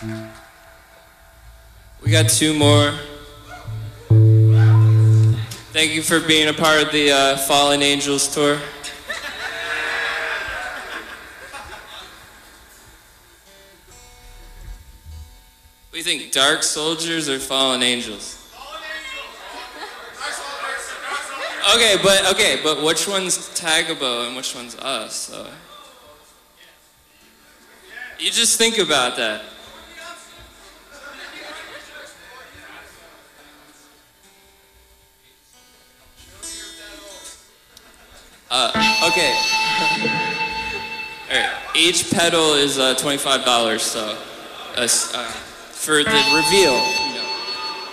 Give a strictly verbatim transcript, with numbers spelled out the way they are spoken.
We got two more. Thank you for being a part of the uh, Fallen Angels tour. What do you think, Dark Soldiers or Fallen Angels? Fallen Angels. Okay, but okay, but which one's Tagabo and which one's us? So. You just think about that. Uh, okay. All right. Each pedal is uh, twenty-five dollars, so uh, uh, for the reveal.